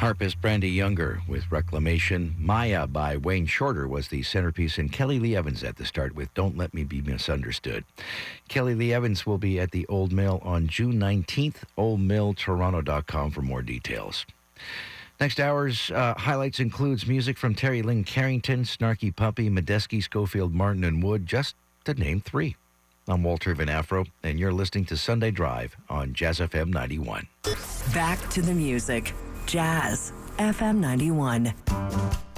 Harpist Brandy Younger with Reclamation. Maya by Wayne Shorter was the centerpiece, and Kelly Lee Evans at the start with Don't Let Me Be Misunderstood. Kelly Lee Evans will be at the Old Mill on June 19th. oldmilltoronto.com for more details. Next hour's highlights includes music from Terry Lynn Carrington, Snarky Puppy, Medeski, Schofield, Martin, and Wood, just to name three. I'm Walter Van Afro, and you're listening to Sunday Drive on Jazz FM 91. Back to the music. Jazz FM 91.